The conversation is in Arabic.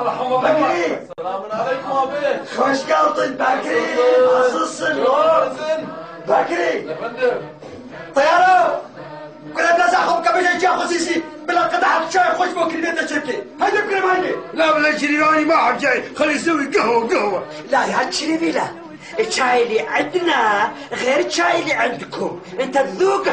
مرحبا بكري. السلام عليكم ابي. خوش قلطن بكري. nasılsın بكري؟ يا فندم. طيارة كنا بنزعهم قبل جاء خصيصي بلا قطعة شاي خوش ممكن بيتنا شركة. هيدا بكري هيدا. لا بلا شريراني ما حد جاي، خلي يسوي قهوة. لا يا شريفي لا. الشاي اللي عندنا غير الشاي اللي عندكم. انت تذوق